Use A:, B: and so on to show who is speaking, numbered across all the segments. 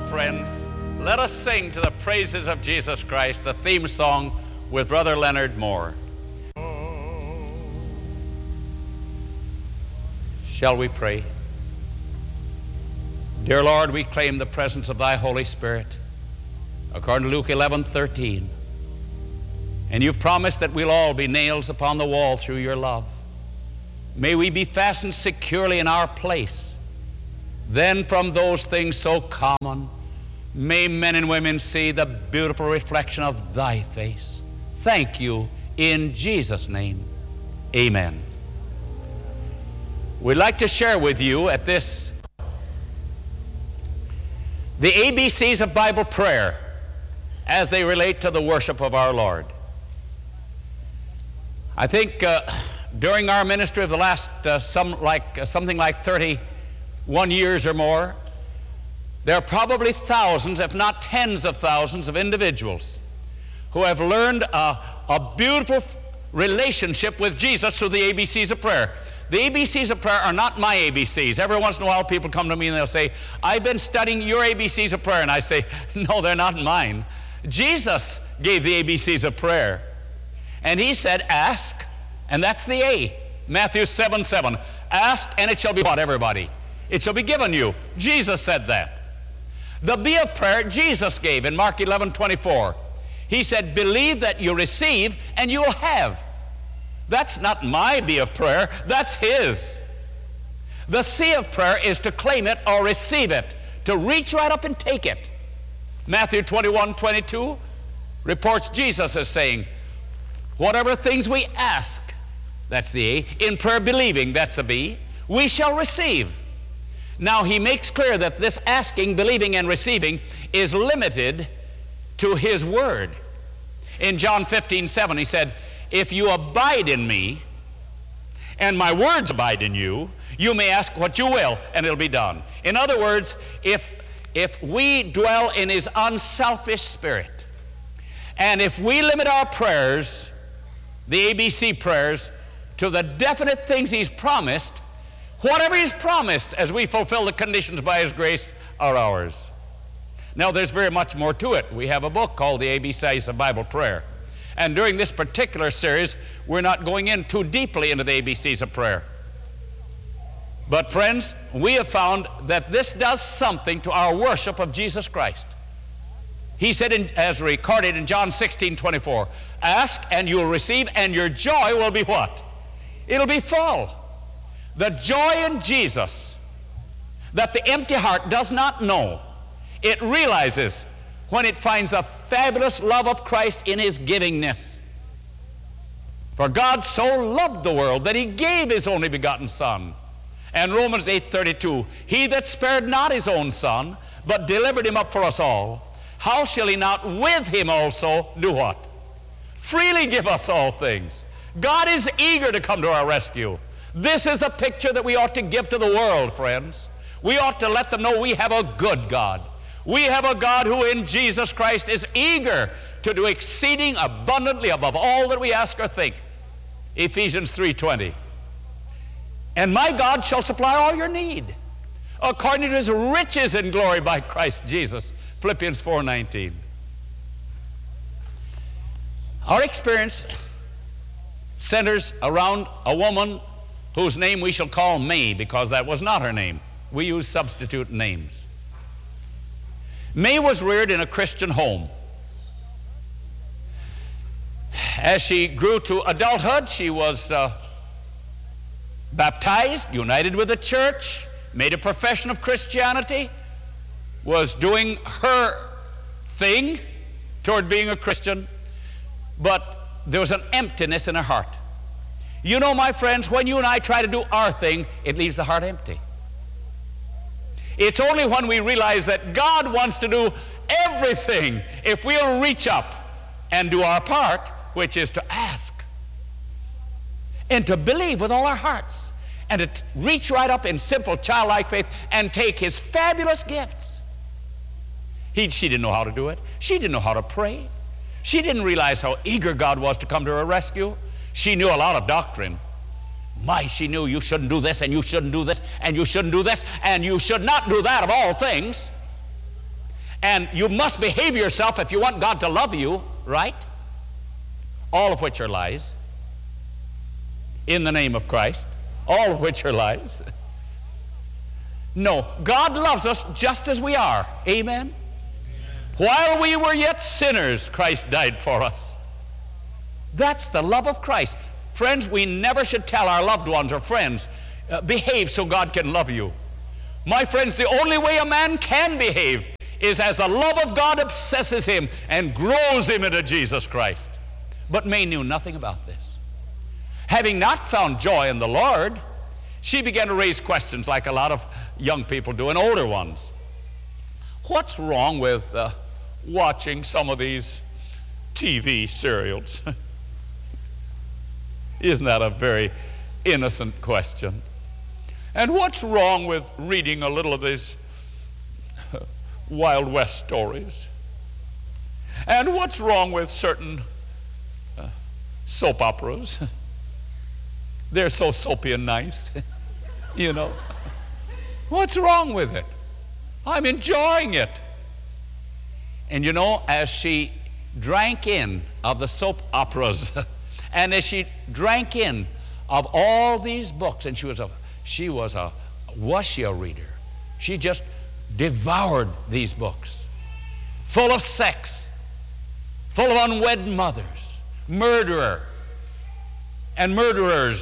A: friends, let us sing to the praises of Jesus Christ the theme song with Brother Leonard Moore. Shall we pray? Dear Lord, we claim the presence of Thy Holy Spirit, according to Luke 11:13. And You've promised that we'll all be nails upon the wall through Your love. May we be fastened securely in our place. Then from those things so common, may men and women see the beautiful reflection of Thy face. Thank You in Jesus' name. Amen. We'd like to share with you at this the ABCs of Bible prayer as they relate to the worship of our Lord. I think during our ministry of the last something like 31 years or more, there are probably thousands, if not tens of thousands of individuals who have learned a beautiful relationship with Jesus through the ABCs of prayer. The ABCs of prayer are not my ABCs. Every once in a while people come to me and they'll say, I've been studying your ABCs of prayer. And I say, no, they're not mine. Jesus gave the ABCs of prayer. And He said, ask, and that's the A. Matthew 7:7. Ask, and it shall be what, everybody? It shall be given you. Jesus said that. The B of prayer Jesus gave in Mark 11:24. He said, believe that you receive, and you will have. That's not my B of prayer, that's His. The C of prayer is to claim it or receive it, to reach right up and take it. Matthew 21:22 reports Jesus as saying, whatever things we ask, that's the A, in prayer believing, that's the B, we shall receive. Now He makes clear that this asking, believing, and receiving is limited to His Word. In John 15:7 He said, if you abide in me, and my words abide in you, you may ask what you will, and it'll be done. In other words, if we dwell in His unselfish spirit, and if we limit our prayers, the ABC prayers, to the definite things He's promised, whatever He's promised as we fulfill the conditions by His grace are ours. Now there's very much more to it. We have a book called the ABCs of Bible Prayer. And during this particular series, we're not going in too deeply into the ABCs of prayer. But friends, we have found that this does something to our worship of Jesus Christ. He said, as recorded in John 16:24, ask and you'll receive, and your joy will be what? It'll be full. The joy in Jesus that the empty heart does not know, it realizes when it finds the fabulous love of Christ in His givingness. For God so loved the world that He gave His only begotten Son. And Romans 8:32, He that spared not His own Son, but delivered Him up for us all, how shall He not with Him also do what? Freely give us all things. God is eager to come to our rescue. This is the picture that we ought to give to the world, friends. We ought to let them know we have a good God. We have a God who in Jesus Christ is eager to do exceeding abundantly above all that we ask or think. Ephesians 3:20. And my God shall supply all your need according to His riches in glory by Christ Jesus. Philippians 4:19. Our experience centers around a woman whose name we shall call May, because that was not her name. We use substitute names. May was reared in a Christian home. As she grew to adulthood, she was baptized, united with the church, made a profession of Christianity, was doing her thing toward being a Christian, but there was an emptiness in her heart. You know, my friends, when you and I try to do our thing, it leaves the heart empty. It's only when we realize that God wants to do everything if we'll reach up and do our part, which is to ask and to believe with all our hearts and to reach right up in simple childlike faith and take His fabulous gifts. She didn't know how to do it. She didn't know how to pray. She didn't realize how eager God was to come to her rescue. She knew a lot of doctrine. She knew you shouldn't do this, and you shouldn't do this, and you shouldn't do this, and you should not do that of all things. And you must behave yourself if you want God to love you, right? All of which are lies. In the name of Christ. All of which are lies. No, God loves us just as we are. Amen? While we were yet sinners, Christ died for us. That's the love of Christ. Friends, we never should tell our loved ones or friends, behave so God can love you. My friends, the only way a man can behave is as the love of God obsesses him and grows him into Jesus Christ. But May knew nothing about this. Having not found joy in the Lord, she began to raise questions like a lot of young people do, and older ones. What's wrong with watching some of these TV serials? Isn't that a very innocent question? And what's wrong with reading a little of these Wild West stories? And what's wrong with certain soap operas? They're so soapy and nice, you know. What's wrong with it? I'm enjoying it. And you know, as she drank in of the soap operas, and as she drank in of all these books, and she was a wuxia reader. She just devoured these books, full of sex, full of unwed mothers, murderer, and murderers.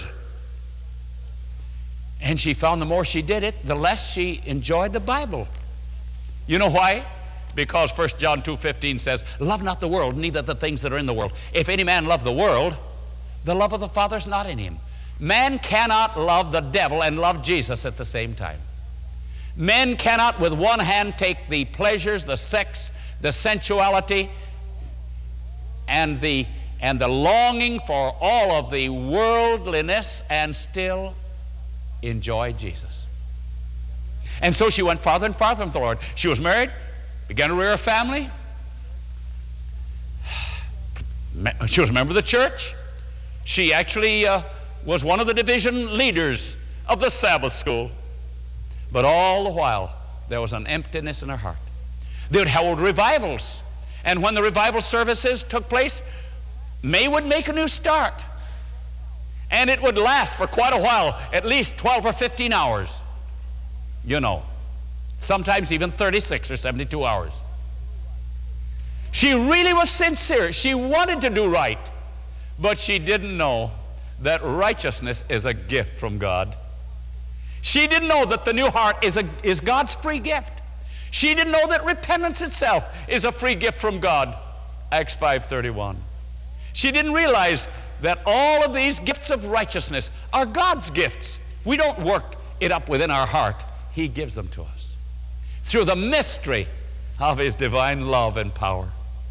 A: And she found the more she did it, the less she enjoyed the Bible. You know why? Because 1 John 2:15 says, love not the world, neither the things that are in the world. If any man love the world, the love of the Father is not in him. Man cannot love the devil and love Jesus at the same time. Men cannot with one hand take the pleasures, the sex, the sensuality, and the longing for all of the worldliness and still enjoy Jesus. And so she went farther and farther from the Lord. She was married, began to rear a family. She was a member of the church. She actually was one of the division leaders of the Sabbath school. But all the while, there was an emptiness in her heart. They would hold revivals. And when the revival services took place, May would make a new start. And it would last for quite a while, at least 12 or 15 hours. You know, sometimes even 36 or 72 hours. She really was sincere. She wanted to do right. But she didn't know that righteousness is a gift from God. She didn't know that the new heart is God's free gift. She didn't know that repentance itself is a free gift from God. Acts 5:31. She didn't realize that all of these gifts of righteousness are God's gifts. We don't work it up within our heart. He gives them to us through the mystery of His divine love and power.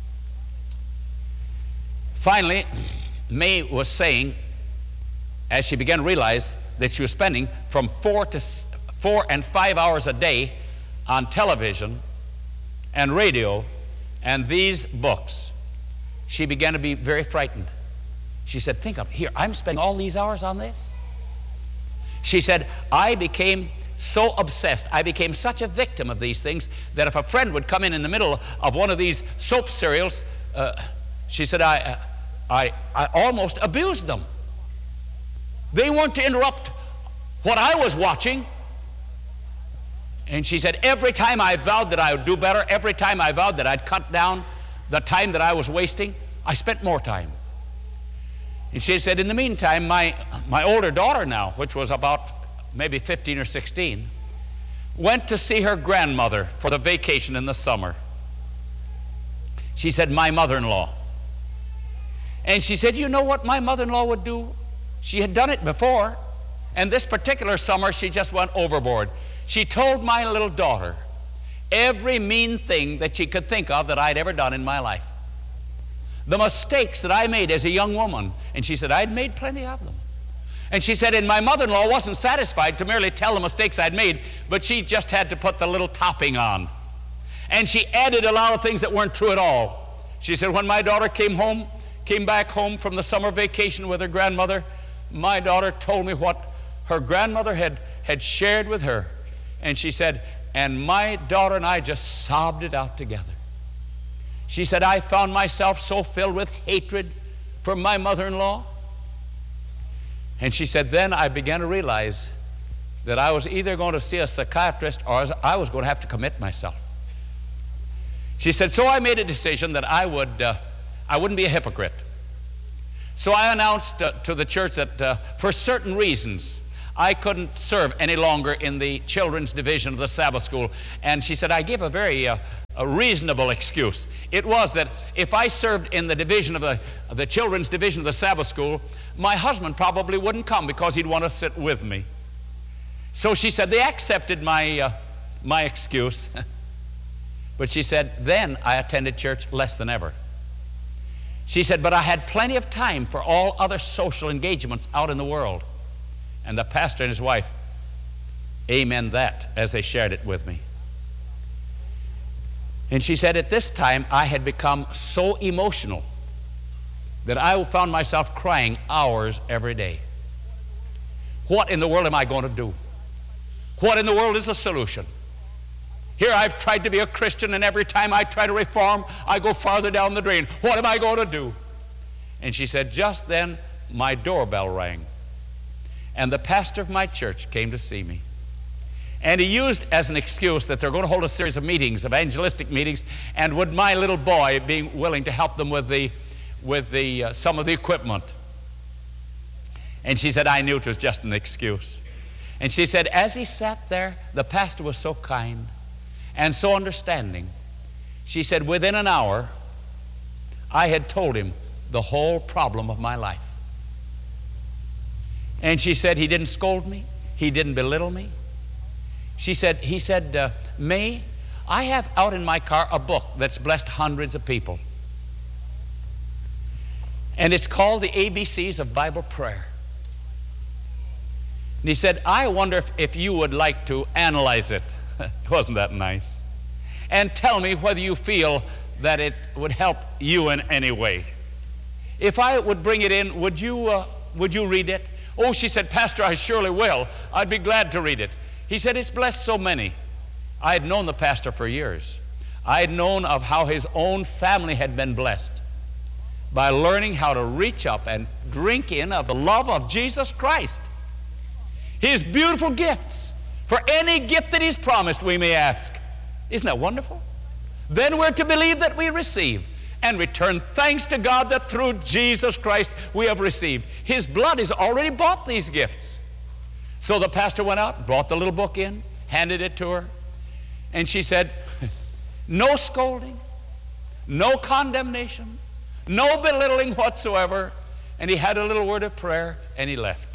A: Finally, May was saying, as she began to realize that she was spending from 4 and 5 hours a day on television and radio and these books, she began to be very frightened. She said, think of it, here, I'm spending all these hours on this. She said, I became so obsessed, I became such a victim of these things that if a friend would come in the middle of one of these soap serials, she said, I almost abused them. They weren't to interrupt what I was watching. And she said, every time I vowed that I would do better, every time I vowed that I'd cut down the time that I was wasting, I spent more time. And she said, in the meantime, my older daughter now, which was about maybe 15 or 16, went to see her grandmother for the vacation in the summer. She said, my mother-in-law. And she said, you know what my mother-in-law would do? She had done it before, and this particular summer she just went overboard. She told my little daughter every mean thing that she could think of that I'd ever done in my life. The mistakes that I made as a young woman, and she said I'd made plenty of them. And she said, and my mother-in-law wasn't satisfied to merely tell the mistakes I'd made, but she just had to put the little topping on. And she added a lot of things that weren't true at all. She said, when my daughter came back home from the summer vacation with her grandmother, my daughter told me what her grandmother had shared with her. And she said, And my daughter and I just sobbed it out together. She said, I found myself so filled with hatred for my mother-in-law. And she said, then I began to realize that I was either going to see a psychiatrist or I was going to have to commit myself. She said, so I made a decision that I wouldn't be a hypocrite. So I announced to the church that for certain reasons, I couldn't serve any longer in the children's division of the Sabbath school. And she said, I gave a very a reasonable excuse. It was that if I served in the division of the children's division of the Sabbath school, my husband probably wouldn't come because he'd want to sit with me. So she said, they accepted my excuse. But she said, then I attended church less than ever. She said, but I had plenty of time for all other social engagements out in the world. And the pastor and his wife amen that as they shared it with me. And she said, at this time I had become so emotional that I found myself crying hours every day. What in the world am I going to do? What in the world is the solution? Here I've tried to be a Christian, and every time I try to reform, I go farther down the drain. What am I going to do? And she said, just then my doorbell rang. And the pastor of my church came to see me. And he used as an excuse that they're going to hold a series of meetings, evangelistic meetings, and would my little boy be willing to help them with some of the equipment. And she said, I knew it was just an excuse. And she said, as he sat there, the pastor was so kind and so understanding. She said, within an hour, I had told him the whole problem of my life. And she said, he didn't scold me. He didn't belittle me. He said, May, I have out in my car a book that's blessed hundreds of people. And it's called The ABCs of Bible Prayer. And he said, I wonder if you would like to analyze it. Wasn't that nice? And tell me whether you feel that it would help you in any way. If I would bring it in, would you read it? Oh, she said, Pastor, I surely will. I'd be glad to read it. He said, it's blessed so many. I had known the pastor for years. I had known of how his own family had been blessed by learning how to reach up and drink in of the love of Jesus Christ. His beautiful gifts. For any gift that he's promised, we may ask. Isn't that wonderful? Then we're to believe that we receive and return thanks to God that through Jesus Christ we have received. His blood has already bought these gifts. So the pastor went out, brought the little book in, handed it to her, and she said, no scolding, no condemnation, no belittling whatsoever. And he had a little word of prayer, and he left.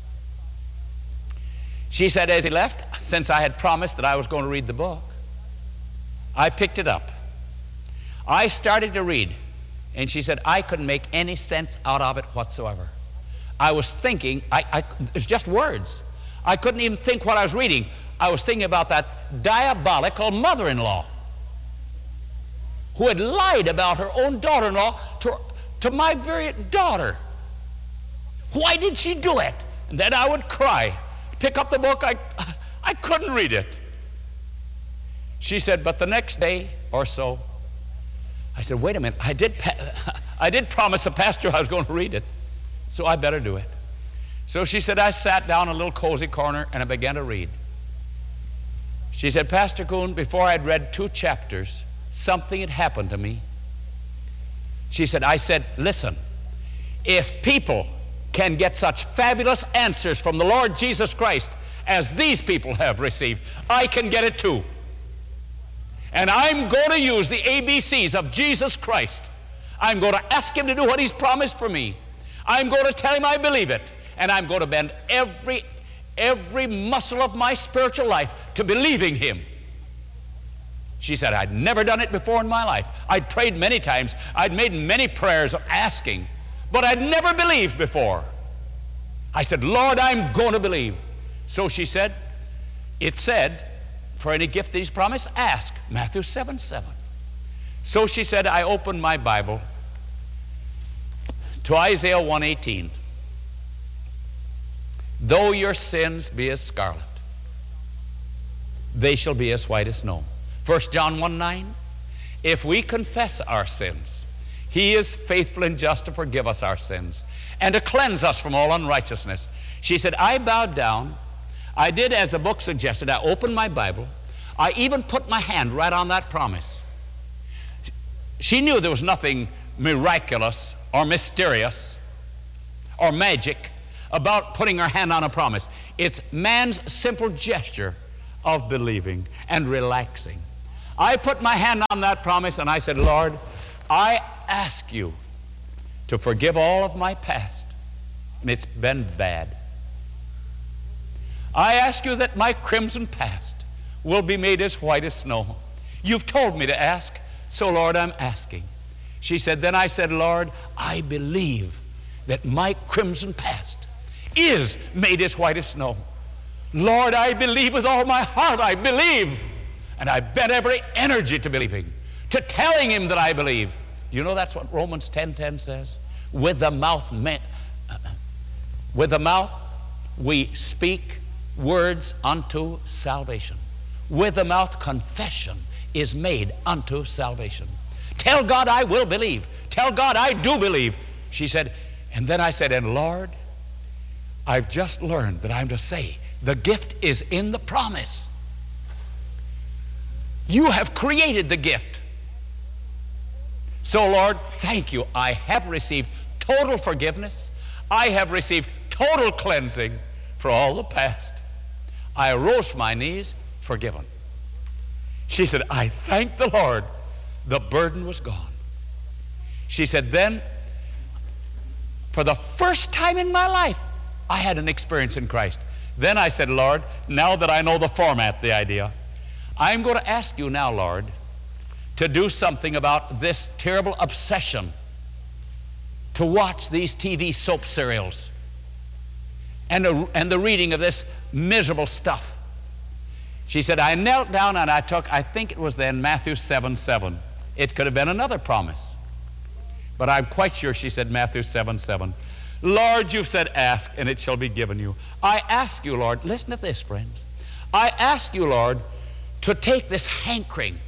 A: She said, as he left, since I had promised that I was going to read the book, I picked it up. I started to read, and she said, I couldn't make any sense out of it whatsoever. I was thinking, it's just words. I couldn't even think what I was reading. I was thinking about that diabolical mother-in-law who had lied about her own daughter-in-law to my very daughter. Why did she do it? And then I would cry. Pick up the book, I couldn't read it. She said, but the next day or so, I said, wait a minute, I did promise the pastor I was going to read it, so I better do it. So she said, I sat down in a little cozy corner and I began to read. She said, Pastor Kuhn, before I'd read 2 chapters, something had happened to me. She said, I said, listen, if people can get such fabulous answers from the Lord Jesus Christ as these people have received, I can get it too. And I'm going to use the ABCs of Jesus Christ. I'm going to ask him to do what he's promised for me. I'm going to tell him I believe it. And I'm going to bend every muscle of my spiritual life to believing him. She said, I'd never done it before in my life. I'd prayed many times. I'd made many prayers of asking, but I'd never believed before. I said, Lord, I'm going to believe. So she said, it said, for any gift that he's promised, ask. Matthew 7:7. So she said, I opened my Bible to Isaiah 1:18. Though your sins be as scarlet, they shall be as white as snow. 1 John 1:9, if we confess our sins, he is faithful and just to forgive us our sins and to cleanse us from all unrighteousness. She said, I bowed down. I did as the book suggested. I opened my Bible. I even put my hand right on that promise. She knew there was nothing miraculous or mysterious or magic about putting her hand on a promise. It's man's simple gesture of believing and relaxing. I put my hand on that promise and I said, Lord, I ask you to forgive all of my past, and it's been bad. I ask you that my crimson past will be made as white as snow. You've told me to ask, so Lord, I'm asking. She said, then I said, Lord, I believe that my crimson past is made as white as snow. Lord, I believe with all my heart, I believe. And I bet every energy to believing, to telling him that I believe. You know that's what Romans 10:10 says? With the mouth we speak words unto salvation. With the mouth confession is made unto salvation. Tell God I will believe. Tell God I do believe. She said, and then I said, and Lord, I've just learned that I'm to say, the gift is in the promise. You have created the gift. So Lord, thank you. I have received total forgiveness. I have received total cleansing for all the past. I arose from my knees, forgiven. She said, I thank the Lord. The burden was gone. She said, then, for the first time in my life, I had an experience in Christ. Then I said, Lord, now that I know the format, the idea, I'm going to ask you now, Lord, to do something about this terrible obsession to watch these TV soap serials and the reading of this miserable stuff. She said, I knelt down and I took, I think it was then Matthew 7:7. It could have been another promise, but I'm quite sure she said Matthew 7:7. Lord, you've said, ask and it shall be given you. I ask you, Lord, listen to this, friends. I ask you, Lord, to take this hankering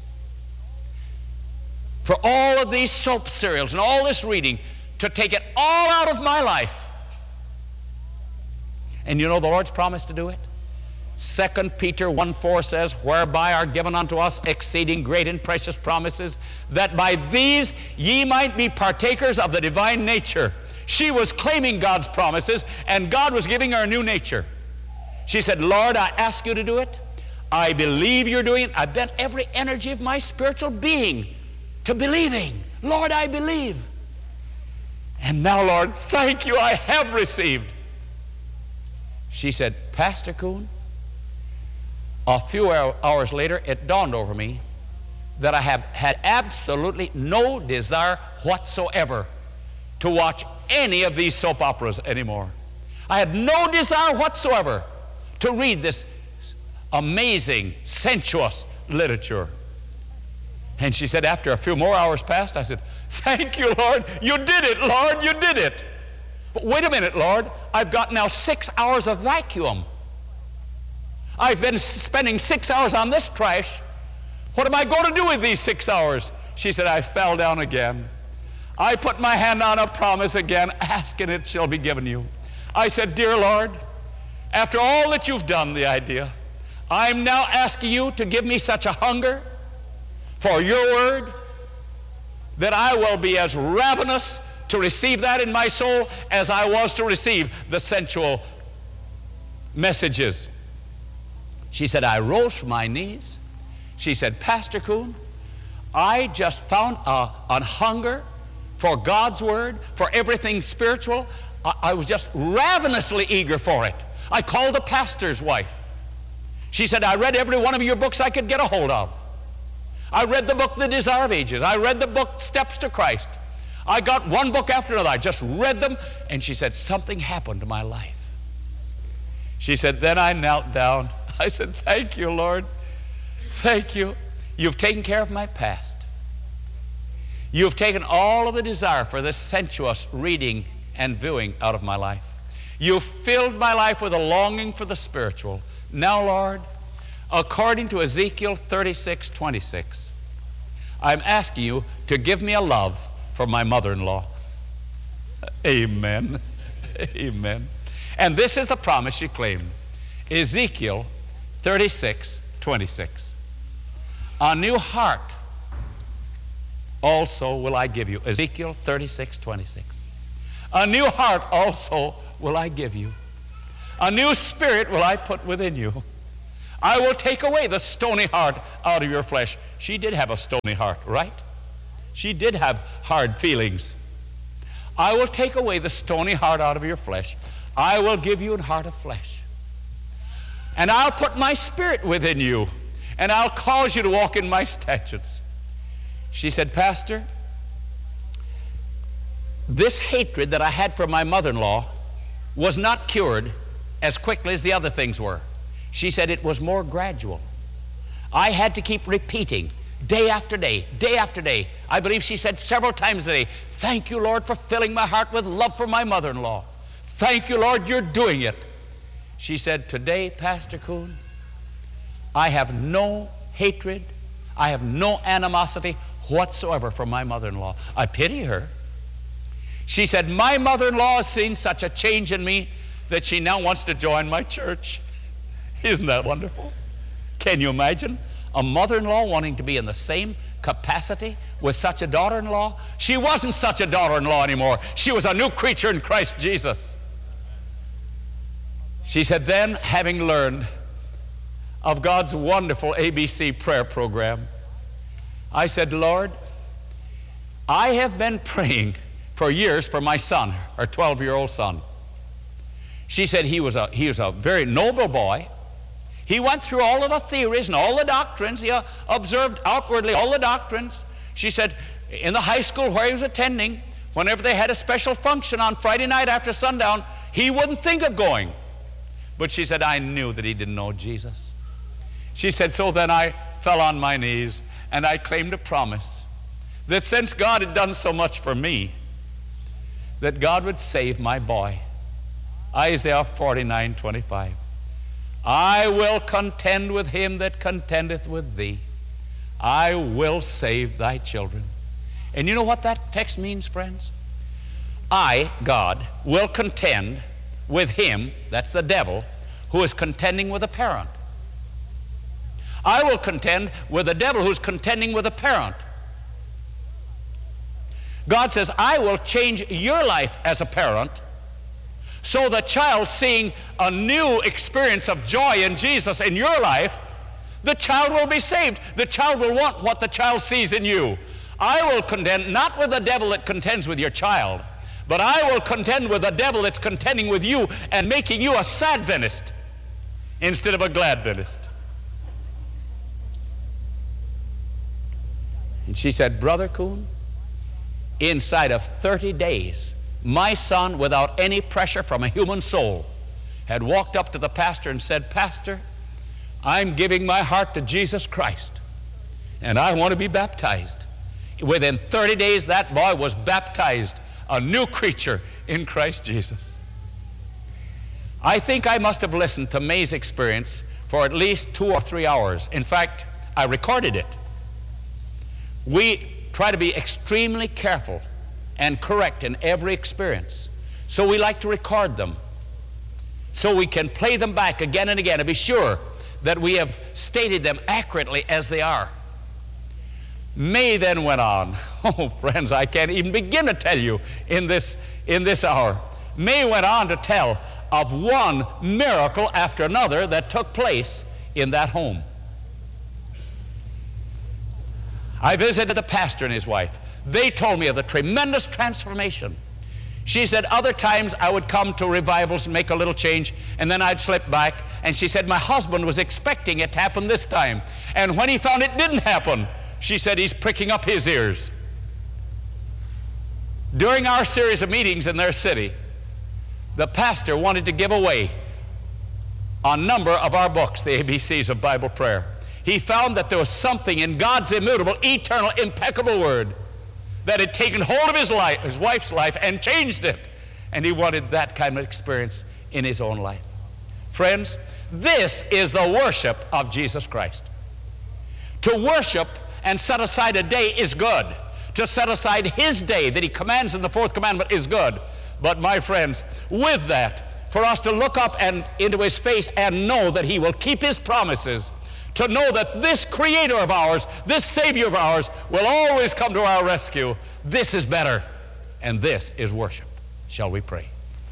A: for all of these soap serials and all this reading, to take it all out of my life. And you know the Lord's promised to do it? 2 Peter 1:4 says, whereby are given unto us exceeding great and precious promises, that by these ye might be partakers of the divine nature. She was claiming God's promises, and God was giving her a new nature. She said, Lord, I ask you to do it. I believe you're doing it. I bent every energy of my spiritual being to believing. Lord, I believe. And now, Lord, thank you, I have received. She said, Pastor Kuhn, a few hours later, it dawned over me that I have had absolutely no desire whatsoever to watch any of these soap operas anymore. I had no desire whatsoever to read this amazing, sensuous literature. And she said, after a few more hours passed, I said, thank you, Lord. You did it, Lord. You did it. But wait a minute, Lord. I've got now 6 hours of vacuum. I've been spending 6 hours on this trash. What am I going to do with these 6 hours? She said, I fell down again. I put my hand on a promise again, ask and it shall be given you. I said, dear Lord, after all that you've done, the idea, I'm now asking you to give me such a hunger for your word that I will be as ravenous to receive that in my soul as I was to receive the sensual messages. She said, I rose from my knees. She said, Pastor Kuhn, I just found a hunger for God's word, for everything spiritual. I was just ravenously eager for it. I called the pastor's wife. She said, I read every one of your books I could get a hold of. I read the book, The Desire of Ages. I read the book, Steps to Christ. I got one book after another. I just read them. And she said, something happened to my life. She said, then I knelt down. I said, thank you, Lord. Thank you. You've taken care of my past. You've taken all of the desire for this sensuous reading and viewing out of my life. You've filled my life with a longing for the spiritual. Now, Lord, According to Ezekiel 36:26, I'm asking you to give me a love for my mother-in-law. Amen. Amen. And this is the promise she claimed. Ezekiel 36:26. A new heart also will I give you. Ezekiel 36:26. A new heart also will I give you. A new spirit will I put within you. I will take away the stony heart out of your flesh. She did have a stony heart, right? She did have hard feelings. I will take away the stony heart out of your flesh. I will give you a heart of flesh. And I'll put my spirit within you, and I'll cause you to walk in my statutes. She said, Pastor, this hatred that I had for my mother-in-law was not cured as quickly as the other things were. She said it was more gradual. I had to keep repeating day after day, day after day. I believe she said several times a day, thank you, Lord, for filling my heart with love for my mother-in-law. Thank you, Lord, you're doing it. She said, today, Pastor Kuhn, I have no hatred, I have no animosity whatsoever for my mother-in-law. I pity her. She said, my mother-in-law has seen such a change in me that she now wants to join my church. Isn't that wonderful? Can you imagine a mother-in-law wanting to be in the same capacity with such a daughter-in-law? She wasn't such a daughter-in-law anymore. She was a new creature in Christ Jesus. She said, then, having learned of God's wonderful ABC prayer program, I said, Lord, I have been praying for years for my son, her 12-year-old son. She said he was a very noble boy. He went through all of the theories and all the doctrines. He observed outwardly all the doctrines. She said in the high school where he was attending, whenever they had a special function on Friday night after sundown, he wouldn't think of going. But she said, I knew that he didn't know Jesus. She said, so then I fell on my knees and I claimed a promise that since God had done so much for me, that God would save my boy. Isaiah 49:25. I will contend with him that contendeth with thee. I will save thy children. And you know what that text means, friends? I, God, will contend with him, that's the devil, who is contending with a parent. I will contend with the devil who's contending with a parent. God says, I will change your life as a parent, so the child, seeing a new experience of joy in Jesus in your life, the child will be saved. The child will want what the child sees in you. I will contend not with the devil that contends with your child, but I will contend with the devil that's contending with you and making you a Sadvenist instead of a Gladvenist. And she said, Brother Kuhn, inside of 30 days, my son, without any pressure from a human soul, had walked up to the pastor and said, Pastor, I'm giving my heart to Jesus Christ, and I want to be baptized. Within 30 days, that boy was baptized, a new creature in Christ Jesus. I think I must have listened to May's experience for at least 2 or 3 hours. In fact, I recorded it. We try to be extremely careful and correct in every experience. So we like to record them so we can play them back again and again to be sure that we have stated them accurately as they are. May then went on. Oh, friends, I can't even begin to tell you in this hour. May went on to tell of one miracle after another that took place in that home. I visited the pastor and his wife. They told me of the tremendous transformation. She said other times I would come to revivals and make a little change, and then I'd slip back. And she said my husband was expecting it to happen this time. And when he found it didn't happen, she said he's pricking up his ears. During our series of meetings in their city, the pastor wanted to give away a number of our books, the ABCs of Bible Prayer. He found that there was something in God's immutable, eternal, impeccable Word that had taken hold of his life, his wife's life, and changed it. And he wanted that kind of experience in his own life. Friends, This is the worship of Jesus Christ. To worship and set aside a day is good. To set aside His day that He commands in the fourth commandment is good. But my friends, with that, for us to look up and into His face and know that He will keep His promises, to know that this Creator of ours, this Savior of ours, will always come to our rescue, this is better, and this is worship. Shall we pray?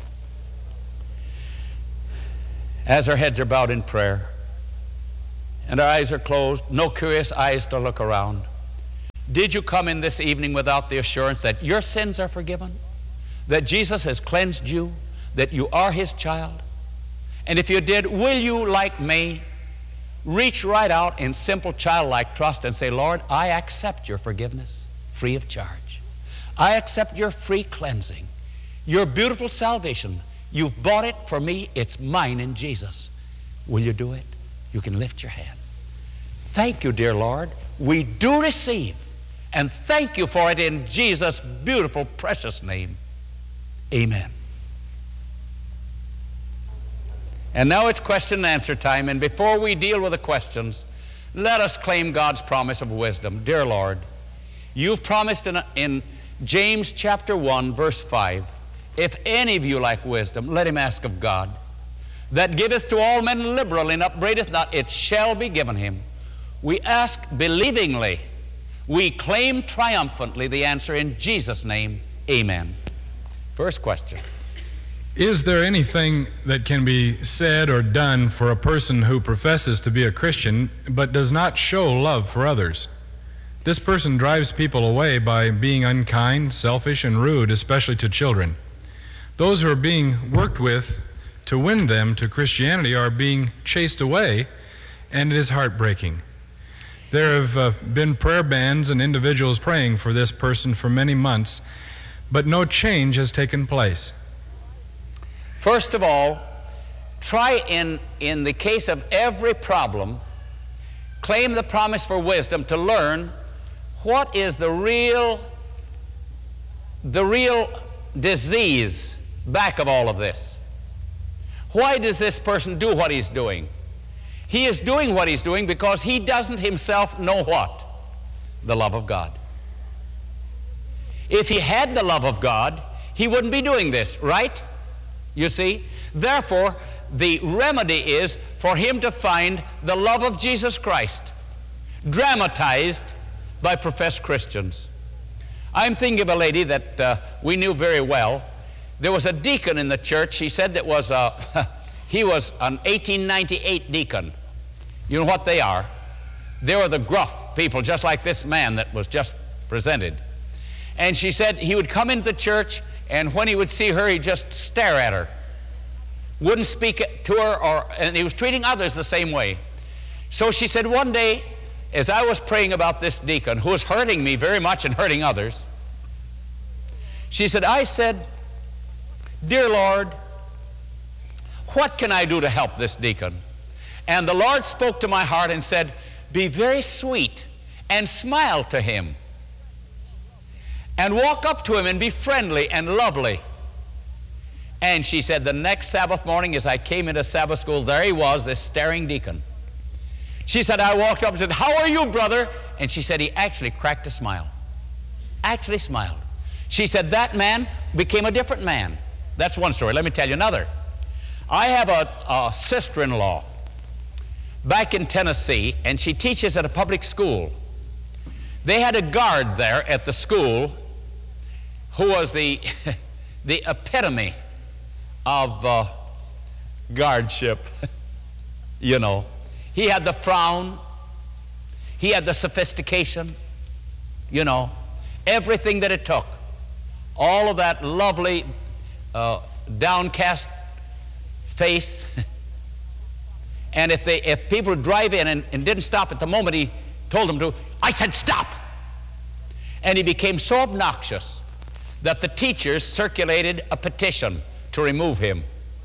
A: As our heads are bowed in prayer and our eyes are closed, no curious eyes to look around, did you come in this evening without the assurance that your sins are forgiven, that Jesus has cleansed you, that you are His child? And if you did, will you, like me, reach right out in simple childlike trust and say, Lord, I accept your forgiveness free of charge. I accept your free cleansing, your beautiful salvation. You've bought it for me. It's mine in Jesus. Will you do it? You can lift your hand. Thank you, dear Lord. We do receive, and thank you for it in Jesus' beautiful, precious name. Amen. And now it's question and answer time, and before we deal with the questions, let us claim God's promise of wisdom. Dear Lord, you've promised in James chapter 1, verse 5, if any of you lack wisdom, let him ask of God, that giveth to all men liberally and upbraideth not, it shall be given him. We ask believingly. We claim triumphantly the answer in Jesus' name. Amen. First question.
B: Is there anything that can be said or done for a person who professes to be a Christian but does not show love for others? This person drives people away by being unkind, selfish, and rude, especially to children. Those who are being worked with to win them to Christianity are being chased away, and it is heartbreaking. There have been prayer bands and individuals praying for this person for many months, but no change has taken place.
A: First of all, try in the case of every problem, claim the promise for wisdom to learn what is the real disease back of all of this. Why does this person do what he's doing? He is doing what he's doing because he doesn't himself know what? The love of God. If he had the love of God, he wouldn't be doing this, right? You see? Therefore, the remedy is for him to find the love of Jesus Christ, dramatized by professed Christians. I'm thinking of a lady that we knew very well. There was a deacon in the church. He said that was he was an 1898 deacon. You know what they are? They were the gruff people, just like this man that was just presented. And she said he would come into the church, and when he would see her, he'd just stare at her. Wouldn't speak to her, and he was treating others the same way. So she said one day, as I was praying about this deacon, who was hurting me very much and hurting others, she said, I said, Dear Lord, what can I do to help this deacon? And the Lord spoke to my heart and said, be very sweet and smile to him and walk up to him and be friendly and lovely. And she said, the next Sabbath morning as I came into Sabbath school, there he was, this staring deacon. She said, I walked up and said, how are you, brother? And she said, he actually cracked a smile. Actually smiled. She said, that man became a different man. That's one story. Let me tell you another. I have a sister-in-law back in Tennessee, and she teaches at a public school. They had a guard there at the school who was the epitome of guardship. You know, he had the frown, he had the sophistication, you know, everything that it took. All of that lovely downcast face. And if people would drive in and didn't stop at the moment he told them to, I said stop. And he became so obnoxious that the teachers circulated a petition to remove him.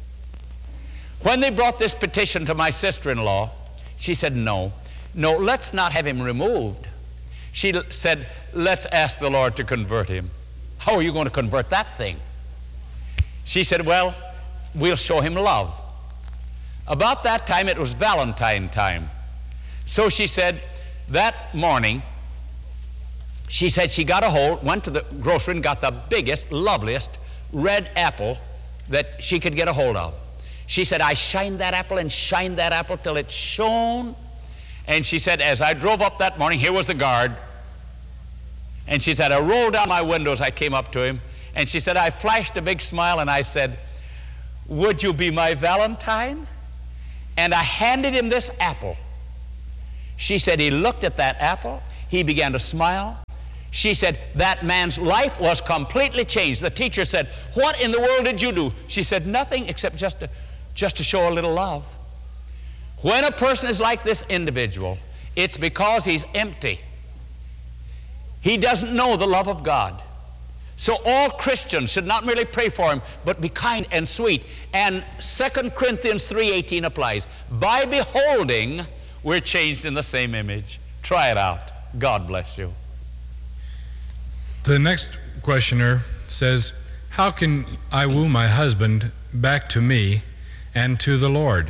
A: When they brought this petition to my sister-in-law, she said, no, let's not have him removed. She said, let's ask the Lord to convert him. How are you going to convert that thing? She said, well, we'll show him love. About that time, it was Valentine time. So she said that morning, she said she got a hold, went to the grocery and got the biggest, loveliest red apple that she could get a hold of. She said, I shined that apple and shined that apple till it shone. And she said, as I drove up that morning, here was the guard. And she said, I rolled down my windows, I came up to him. And she said, I flashed a big smile and I said, would you be my Valentine? And I handed him this apple. She said, he looked at that apple, he began to smile. She said, that man's life was completely changed. The teacher said, what in the world did you do? She said, nothing except just to show a little love. When a person is like this individual, it's because he's empty. He doesn't know the love of God. So all Christians should not merely pray for him, but be kind and sweet. And 2 Corinthians 3:18 applies. By beholding, we're changed in the same image. Try it out. God bless you.
B: The next questioner says, how can I woo my husband back to me and to the Lord?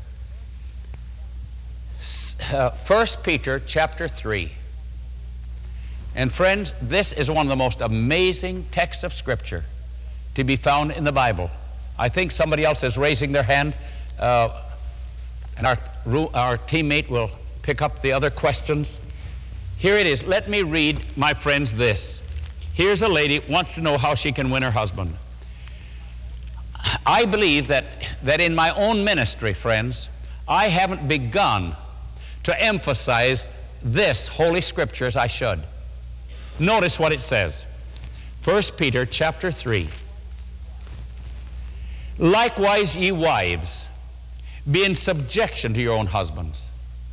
A: 1 Peter chapter 3. And friends, this is one of the most amazing texts of Scripture to be found in the Bible. I think somebody else is raising their hand, and our teammate will pick up the other questions. Here it is. Let me read, my friends, this. Here's a lady who wants to know how she can win her husband. I believe that in my own ministry, friends, I haven't begun to emphasize this Holy Scripture as I should. Notice what it says. 1 Peter chapter 3. Likewise, ye wives, be in subjection to your own husbands.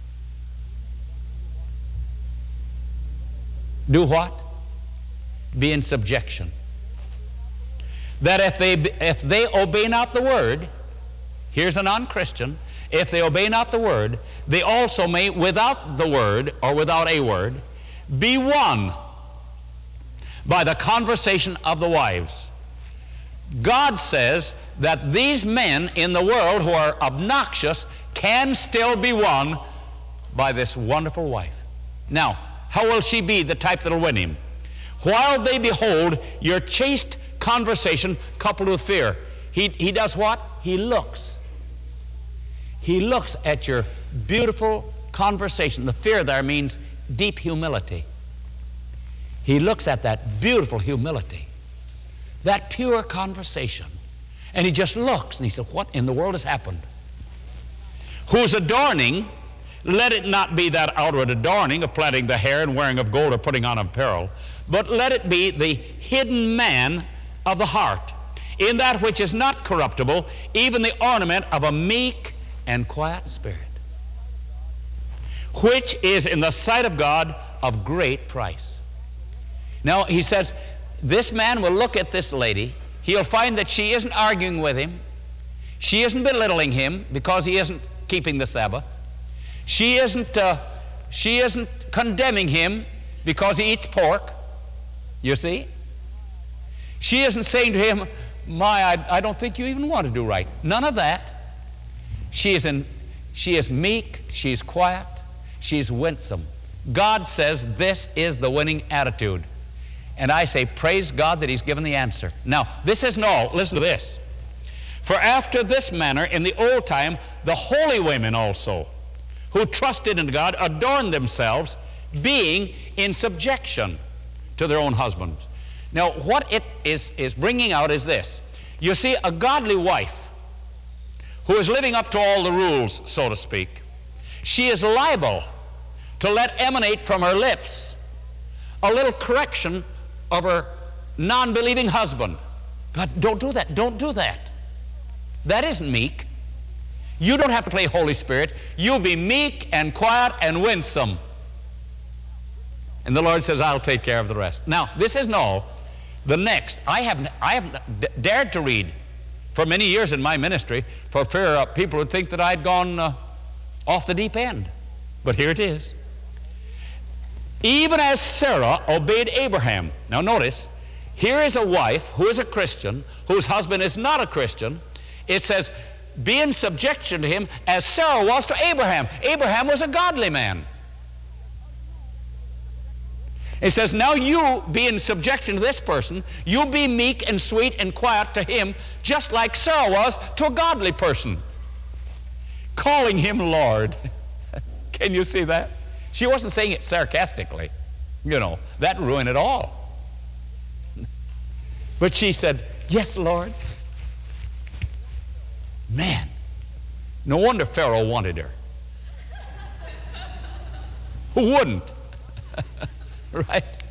A: Do what? Be in subjection. That if they obey not the word, here's a non-Christian, if they obey not the word, they also may, without the word or without a word, be won by the conversation of the wives. God says that these men in the world who are obnoxious can still be won by this wonderful wife. Now, how will she be the type that will win him? While they behold your chaste conversation coupled with fear. He does what? He looks. He looks at your beautiful conversation. The fear there means deep humility. He looks at that beautiful humility, that pure conversation, and he just looks and he says, what in the world has happened? Whose adorning, let it not be that outward adorning of plaiting the hair and wearing of gold or putting on apparel, but let it be the hidden man of the heart, in that which is not corruptible, even the ornament of a meek and quiet spirit, which is in the sight of God of great price. Now, he says, this man will look at this lady. He'll find that she isn't arguing with him. She isn't belittling him because he isn't keeping the Sabbath. She isn't condemning him because he eats pork. You see? She isn't saying to him, I don't think you even want to do right. None of that. She is meek, she's quiet, she's winsome. God says this is the winning attitude. And I say, praise God that he's given the answer. Now, this isn't all. Listen to this. For after this manner, in the old time, the holy women also, who trusted in God, adorned themselves, being in subjection to their own husbands. Now, what it is bringing out is this. You see, a godly wife who is living up to all the rules, so to speak, she is liable to let emanate from her lips a little correction of her non-believing husband. God, don't do that. Don't do that. That isn't meek. You don't have to play Holy Spirit. You'll be meek and quiet and winsome. And the Lord says, I'll take care of the rest. Now, this isn't all. The next, I haven't dared to read for many years in my ministry for fear people would think that I'd gone off the deep end. But here it is. Even as Sarah obeyed Abraham. Now notice, here is a wife who is a Christian, whose husband is not a Christian. It says, be in subjection to him as Sarah was to Abraham. Abraham was a godly man. It says, now you be in subjection to this person. You be meek and sweet and quiet to him, just like Sarah was to a godly person. Calling him Lord. Can you see that? She wasn't saying it sarcastically. You know, that ruined it all. But she said, yes, Lord. Man, no wonder Pharaoh wanted her. Who wouldn't? Right?